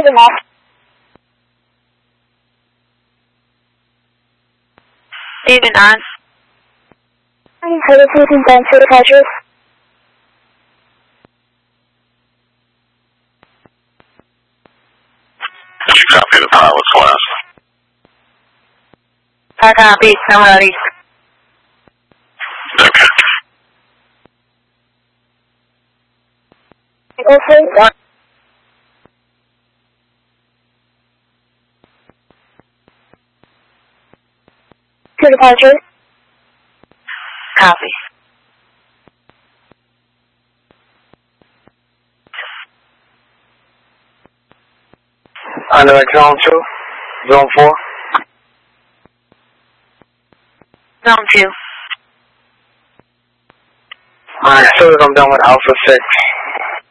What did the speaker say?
Cruising off. Agent on. Hello, Cruising Bank for departures. Did you copy the pilot's last? I copy. I'm ready. Okay. Okay. One. To departure. Copy. On the zone 2, zone 4. Zone 2. Alright, as soon as I'm done with Alpha 6,